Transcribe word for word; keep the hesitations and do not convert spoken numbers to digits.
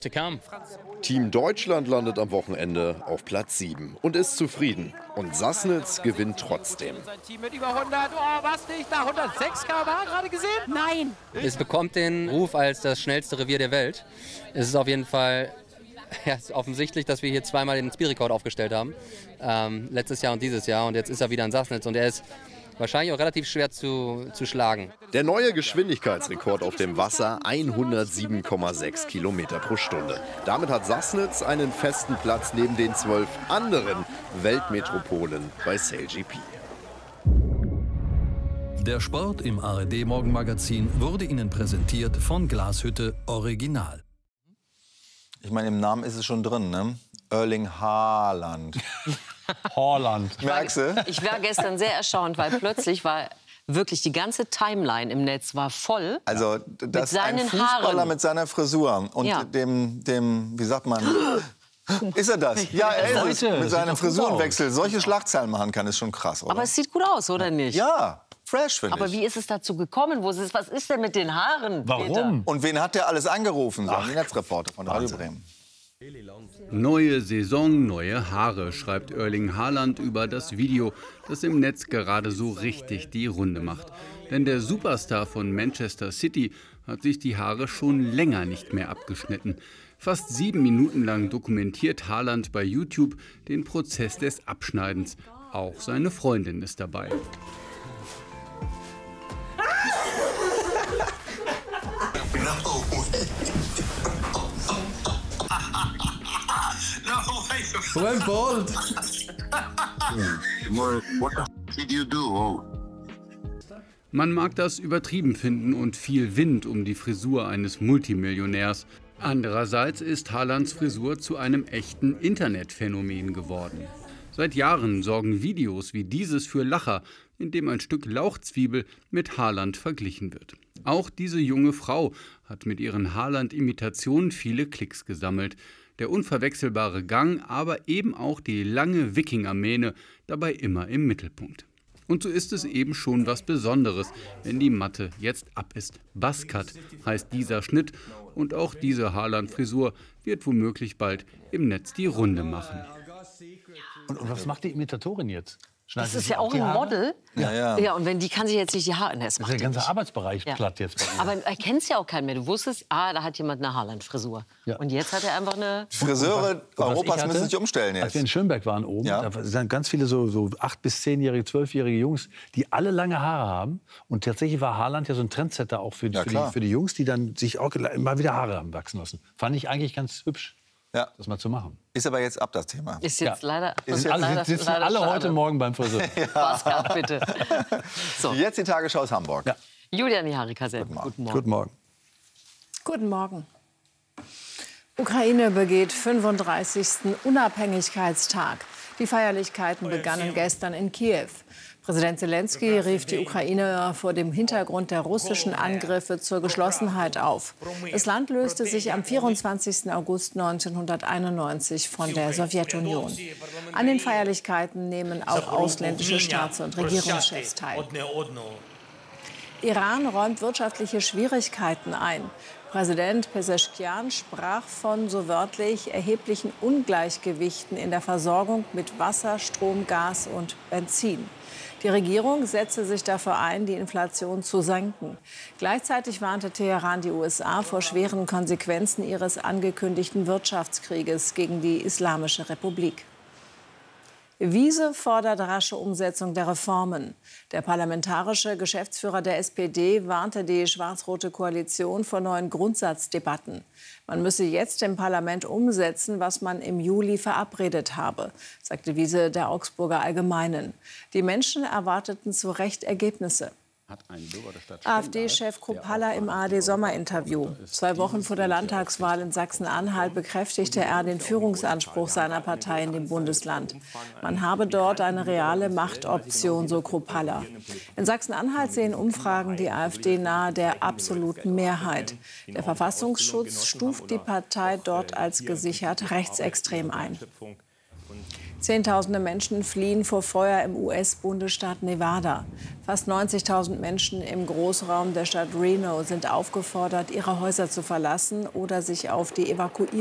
Team Deutschland landet am Wochenende auf Platz sieben und ist zufrieden. Und Sassnitz gewinnt trotzdem. Sein Team mit über hundert, oh, was nicht, da hundertsechs Kilometer pro Stunde gerade gesehen? Nein! Es bekommt den Ruf als das schnellste Revier der Welt. Es ist auf jeden Fall ja, ist offensichtlich, dass wir hier zweimal den Speedrekord aufgestellt haben. Ähm, letztes Jahr und dieses Jahr. Und jetzt ist er wieder in Sassnitz und er ist wahrscheinlich auch relativ schwer zu, zu schlagen. Der neue Geschwindigkeitsrekord auf dem Wasser, hundertsieben Komma sechs Kilometer pro Stunde. Damit hat Sassnitz einen festen Platz neben den zwölf anderen Weltmetropolen bei SailGP. Der Sport im A R D-Morgenmagazin wurde Ihnen präsentiert von Glashütte Original. Ich meine, im Namen ist es schon drin, ne? Erling Haaland. Haaland. Merkst du? Ich war gestern sehr erstaunt, weil plötzlich war wirklich die ganze Timeline im Netz war voll. Also, das ist ein Fußballer Haaren. mit seiner Frisur und Ja. dem, dem, wie sagt man, ist er das? Ja, er ist es. Leute, Mit das seinem sieht doch gut Frisurenwechsel. Solche Schlagzeilen machen kann, ist schon krass, oder? Aber es sieht gut aus, oder nicht? Ja, fresh, finde ich. Aber wie ist es dazu gekommen? Wo ist es, was ist denn mit den Haaren, Warum? Peter? Und wen hat der alles angerufen? Sagen die Netzreporter von Radio Bremen. Neue Saison, neue Haare, schreibt Erling Haaland über das Video, das im Netz gerade so richtig die Runde macht. Denn der Superstar von Manchester City hat sich die Haare schon länger nicht mehr abgeschnitten. Fast sieben Minuten lang dokumentiert Haaland bei YouTube den Prozess des Abschneidens. Auch seine Freundin ist dabei. Well bold. Man mag das übertrieben finden und viel Wind um die Frisur eines Multimillionärs. Andererseits ist Haalands Frisur zu einem echten Internetphänomen geworden. Seit Jahren sorgen Videos wie dieses für Lacher, in dem ein Stück Lauchzwiebel mit Haaland verglichen wird. Auch diese junge Frau hat mit ihren Haaland-Imitationen viele Klicks gesammelt. Der unverwechselbare Gang, aber eben auch die lange Wikingermähne, dabei immer im Mittelpunkt. Und so ist es eben schon was Besonderes, wenn die Matte jetzt ab ist. Buzzcut heißt dieser Schnitt und auch diese Haaland-Frisur wird womöglich bald im Netz die Runde machen. Und, und was macht die Imitatorin jetzt? Schneidet Das ist sie ja auch die ein Haare? Model. Ja, ja. Ja, und wenn die kann sich jetzt nicht die Haare... Das Das macht ist der die ganze nicht. Arbeitsbereich Ja. platt jetzt bei ihr. Aber er kennt ja auch keinen mehr. Du wusstest, ah, da hat jemand eine Haaland-Frisur. Ja. Und jetzt hat er einfach eine... Friseure Was Europas ich hatte, müssen sich umstellen Als jetzt. wir in Schönberg waren oben, Ja. da sind ganz viele so, so acht- bis zehnjährige, zwölfjährige Jungs, die alle lange Haare haben. Und tatsächlich war Haaland ja so ein Trendsetter auch für, Ja, für, klar. die, für die Jungs, die dann sich auch mal wieder Haare haben wachsen lassen. Fand ich eigentlich ganz hübsch, Ja. das mal zu machen. Ist aber jetzt ab, das Thema. Ist jetzt Ja. leider... Ist Alle leider, sitzen leider alle schade. heute Morgen beim Friseur. Buzzcut, bitte. So. Jetzt die Tagesschau aus Hamburg. Ja. Julia Niharika, Guten Morgen. Guten Morgen. Guten Morgen. Guten Morgen. Ukraine begeht fünfunddreißigsten Unabhängigkeitstag. Die Feierlichkeiten begannen gestern in Kiew. Präsident Zelensky rief die Ukraine vor dem Hintergrund der russischen Angriffe zur Geschlossenheit auf. Das Land löste sich am vierundzwanzigsten August neunzehnhunderteinundneunzig von der Sowjetunion. An den Feierlichkeiten nehmen auch ausländische Staats- und Regierungschefs teil. Iran räumt wirtschaftliche Schwierigkeiten ein. Präsident Peseschkian sprach von so wörtlich erheblichen Ungleichgewichten in der Versorgung mit Wasser, Strom, Gas und Benzin. Die Regierung setzte sich dafür ein, die Inflation zu senken. Gleichzeitig warnte Teheran die U S A vor schweren Konsequenzen ihres angekündigten Wirtschaftskrieges gegen die Islamische Republik. Wiese fordert rasche Umsetzung der Reformen. Der parlamentarische Geschäftsführer der S P D warnte die schwarz-rote Koalition vor neuen Grundsatzdebatten. Man müsse jetzt im Parlament umsetzen, was man im Juli verabredet habe, sagte Wiese der Augsburger Allgemeinen. Die Menschen erwarteten zu Recht Ergebnisse. AfD-Chef Kruppalla im A R D-Sommerinterview. Zwei Wochen vor der Landtagswahl in Sachsen-Anhalt bekräftigte er den Führungsanspruch seiner Partei in dem Bundesland. Man habe dort eine reale Machtoption, so Kruppalla. In Sachsen-Anhalt sehen Umfragen die AfD nahe der absoluten Mehrheit. Der Verfassungsschutz stuft die Partei dort als gesichert rechtsextrem ein. Zehntausende Menschen fliehen vor Feuer im U S-Bundesstaat Nevada. Fast neunzigtausend Menschen im Großraum der Stadt Reno sind aufgefordert, ihre Häuser zu verlassen oder sich auf die Evakuierung